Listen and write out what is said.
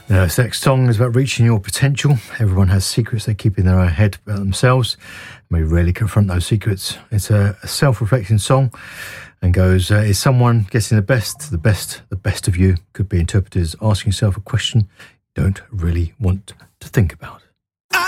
This next song is about reaching your potential. Everyone has secrets they keep in their own head about themselves. We rarely confront those secrets. It's a self-reflecting song and goes, is someone getting the best of you? Could be interpreted as asking yourself a question you don't really want to think about.